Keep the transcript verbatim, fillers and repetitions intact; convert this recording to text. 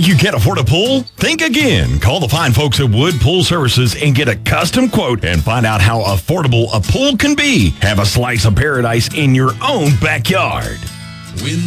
you can't afford a pool? Think again. Call the fine folks at Wood Pool Services and get a custom quote and find out how affordable a pool can be. Have a slice of paradise in your own backyard. When